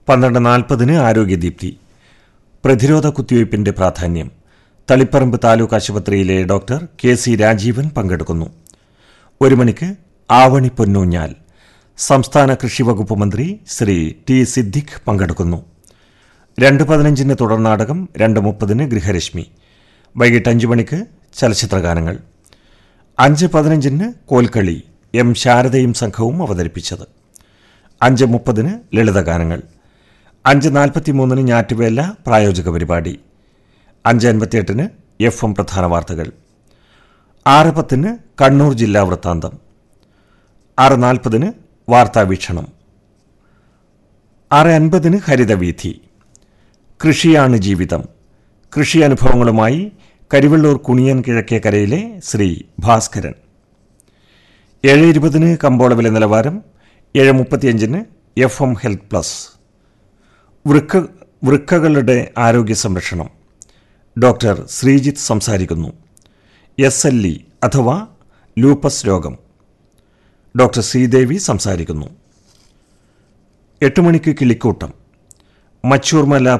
12:40 ആരോഗ്യദീപ്തി. പ്രതിരോധ കുത്തിവയ്പ്പിന്റെ പ്രാധാന്യം. തളിപ്പറമ്പ് താലൂക്ക് ആശുപത്രിയിലെ ഡോക്ടർ കെ.സി. രാജീവൻ പങ്കെടുക്കുന്നു. 1 മണിക്ക് ആവണി പൊന്നൂഞ്ഞാൽ. സംസ്ഥാന കൃഷിവകുപ്പ് മന്ത്രി ശ്രീ ടി സിദ്ദിഖ് പങ്കെടുക്കുന്നു. 2:15 തുടർനാടകം. 2:30 ഗൃഹരശ്മി. വൈകിട്ട് 5 മണിക്ക് ചലച്ചിത്രഗാനങ്ങൾ. 5:15 കോൽക്കളി. എം ശാരദയും സംഘവും അവതരിപ്പിച്ചത്. 5:30 ലളിതഗാനങ്ങൾ. 5:43 ഞാറ്റുവേല പ്രായോജക പരിപാടി. 5:58 FM പ്രധാന വാർത്തകൾ. 6:10 കണ്ണൂർ ജില്ലാ വൃത്താന്തം. 6:40 വാർത്താവീക്ഷണം. 6:50 ഹരിതവീഥി. കൃഷിയാണ് ജീവിതം. കൃഷി അനുഭവങ്ങളുമായി കരിവള്ളൂർ കുണിയൻ കിഴക്കേക്കരയിലെ ശ്രീ ഭാസ്കരൻ. 7:20 കമ്പോള വില നിലവാരം. 7:35 FM ഹെൽത്ത് പ്ലസ്. വൃക്കകളുടെ ആരോഗ്യ സംരക്ഷണം. ഡോക്ടർ ശ്രീജിത്ത് സംസാരിക്കുന്നു. SLE അഥവാ ലൂപ്പസ് രോഗം. ഡോക്ടർ ശ്രീദേവി സംസാരിക്കുന്നു. 8 മണിക്ക് കിളിക്കൂട്ടം. മച്ചൂർമല